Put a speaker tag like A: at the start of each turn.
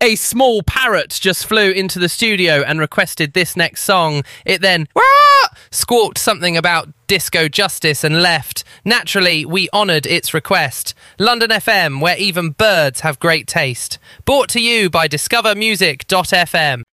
A: A small parrot just flew into the studio and requested this next song. It then squawked something about disco justice and left. Naturally, we honoured its request. London FM, where even birds have great taste. Brought to you by discovermusic.fm.